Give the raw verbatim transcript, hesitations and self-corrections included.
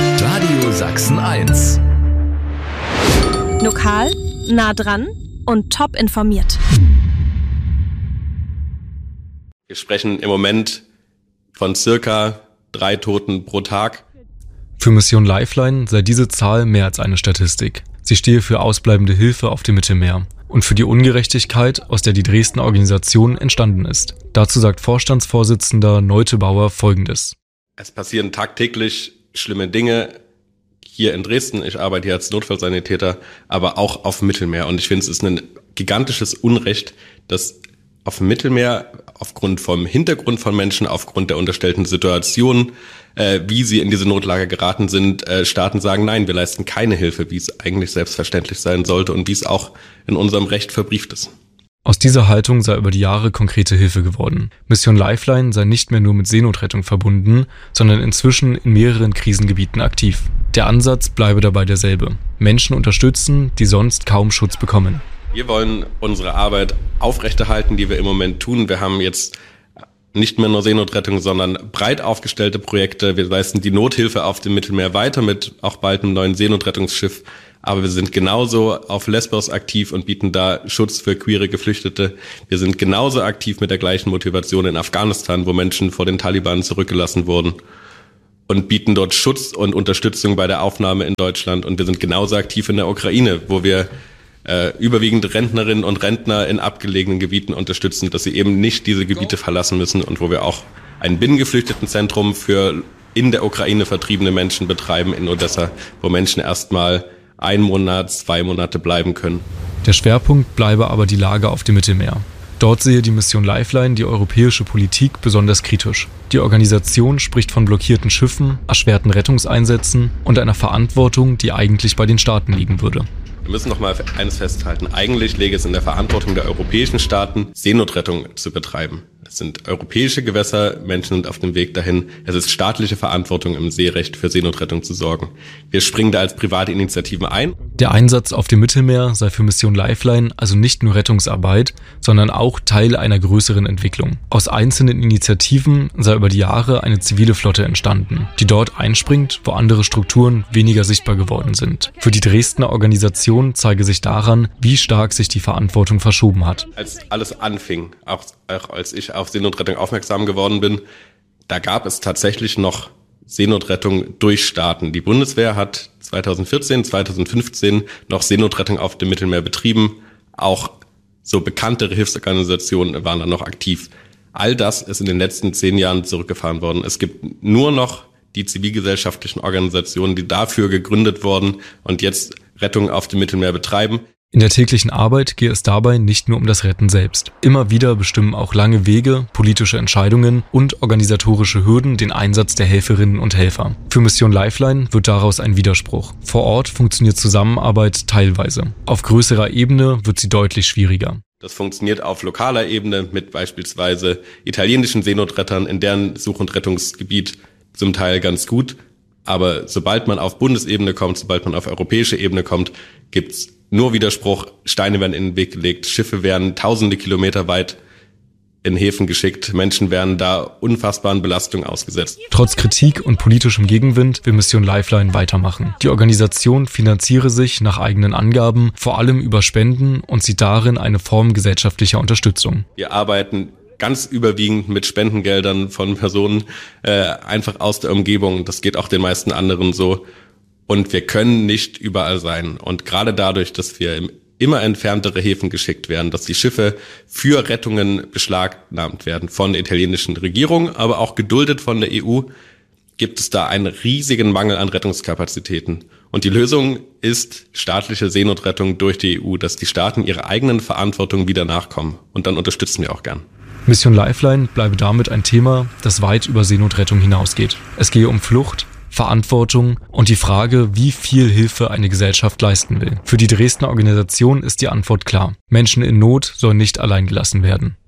Radio Sachsen eins. Lokal, nah dran und top informiert. Wir sprechen im Moment von circa drei Toten pro Tag. Für Mission Lifeline sei diese Zahl mehr als eine Statistik. Sie stehe für ausbleibende Hilfe auf dem Mittelmeer und für die Ungerechtigkeit, aus der die Dresdner Organisation entstanden ist. Dazu sagt Vorstandsvorsitzender Neutebauer Folgendes. Es passieren tagtäglich schlimme Dinge hier in Dresden. Ich arbeite hier als Notfallsanitäter, aber auch auf dem Mittelmeer. Und ich finde, es ist ein gigantisches Unrecht, dass auf dem Mittelmeer aufgrund vom Hintergrund von Menschen, aufgrund der unterstellten Situation, äh, wie sie in diese Notlage geraten sind, äh, Staaten sagen, nein, wir leisten keine Hilfe, wie es eigentlich selbstverständlich sein sollte und wie es auch in unserem Recht verbrieft ist. Aus dieser Haltung sei über die Jahre konkrete Hilfe geworden. Mission Lifeline sei nicht mehr nur mit Seenotrettung verbunden, sondern inzwischen in mehreren Krisengebieten aktiv. Der Ansatz bleibe dabei derselbe. Menschen unterstützen, die sonst kaum Schutz bekommen. Wir wollen unsere Arbeit aufrechterhalten, die wir im Moment tun. Wir haben jetzt nicht mehr nur Seenotrettung, sondern breit aufgestellte Projekte. Wir leisten die Nothilfe auf dem Mittelmeer weiter mit auch bald einem neuen Seenotrettungsschiff. Aber wir sind genauso auf Lesbos aktiv und bieten da Schutz für queere Geflüchtete. Wir sind genauso aktiv mit der gleichen Motivation in Afghanistan, wo Menschen vor den Taliban zurückgelassen wurden, und bieten dort Schutz und Unterstützung bei der Aufnahme in Deutschland. Und wir sind genauso aktiv in der Ukraine, wo wir äh, überwiegend Rentnerinnen und Rentner in abgelegenen Gebieten unterstützen, dass sie eben nicht diese Gebiete verlassen müssen, und wo wir auch ein Binnengeflüchteten-Zentrum für in der Ukraine vertriebene Menschen betreiben in Odessa, wo Menschen erstmal ein Monat, zwei Monate bleiben können. Der Schwerpunkt bleibe aber die Lage auf dem Mittelmeer. Dort sehe die Mission Lifeline die europäische Politik besonders kritisch. Die Organisation spricht von blockierten Schiffen, erschwerten Rettungseinsätzen und einer Verantwortung, die eigentlich bei den Staaten liegen würde. Wir müssen noch mal eines festhalten. Eigentlich läge es in der Verantwortung der europäischen Staaten, Seenotrettung zu betreiben. Es sind europäische Gewässer, Menschen sind auf dem Weg dahin. Es ist staatliche Verantwortung, im Seerecht für Seenotrettung zu sorgen. Wir springen da als private Initiativen ein. Der Einsatz auf dem Mittelmeer sei für Mission Lifeline also nicht nur Rettungsarbeit, sondern auch Teil einer größeren Entwicklung. Aus einzelnen Initiativen sei über die Jahre eine zivile Flotte entstanden, die dort einspringt, wo andere Strukturen weniger sichtbar geworden sind. Für die Dresdner Organisation zeige sich daran, wie stark sich die Verantwortung verschoben hat. Als alles anfing, auch, auch als ich auf Seenotrettung aufmerksam geworden bin, da gab es tatsächlich noch Seenotrettung durch Staaten. Die Bundeswehr hat zweitausendvierzehn, zweitausendfünfzehn noch Seenotrettung auf dem Mittelmeer betrieben. Auch so bekanntere Hilfsorganisationen waren dann noch aktiv. All das ist in den letzten zehn Jahren zurückgefahren worden. Es gibt nur noch die zivilgesellschaftlichen Organisationen, die dafür gegründet wurden und jetzt Rettung auf dem Mittelmeer betreiben. In der täglichen Arbeit gehe es dabei nicht nur um das Retten selbst. Immer wieder bestimmen auch lange Wege, politische Entscheidungen und organisatorische Hürden den Einsatz der Helferinnen und Helfer. Für Mission Lifeline wird daraus ein Widerspruch. Vor Ort funktioniert Zusammenarbeit teilweise. Auf größerer Ebene wird sie deutlich schwieriger. Das funktioniert auf lokaler Ebene mit beispielsweise italienischen Seenotrettern in deren Such- und Rettungsgebiet zum Teil ganz gut. Aber sobald man auf Bundesebene kommt, sobald man auf europäische Ebene kommt, gibt's nur Widerspruch. Steine werden in den Weg gelegt, Schiffe werden tausende Kilometer weit in Häfen geschickt, Menschen werden da unfassbaren Belastungen ausgesetzt. Trotz Kritik und politischem Gegenwind will Mission Lifeline weitermachen. Die Organisation finanziere sich nach eigenen Angaben vor allem über Spenden und sieht darin eine Form gesellschaftlicher Unterstützung. Wir arbeiten ganz überwiegend mit Spendengeldern von Personen äh, einfach aus der Umgebung. Das geht auch den meisten anderen so. Und wir können nicht überall sein. Und gerade dadurch, dass wir im immer entferntere Häfen geschickt werden, dass die Schiffe für Rettungen beschlagnahmt werden von der italienischen Regierung, aber auch geduldet von der E U, gibt es da einen riesigen Mangel an Rettungskapazitäten. Und die Lösung ist staatliche Seenotrettung durch die E U, dass die Staaten ihrer eigenen Verantwortung wieder nachkommen. Und dann unterstützen wir auch gern. Mission Lifeline bleibe damit ein Thema, das weit über Seenotrettung hinausgeht. Es gehe um Flucht, Verantwortung und die Frage, wie viel Hilfe eine Gesellschaft leisten will. Für die Dresdner Organisation ist die Antwort klar. Menschen in Not sollen nicht allein gelassen werden.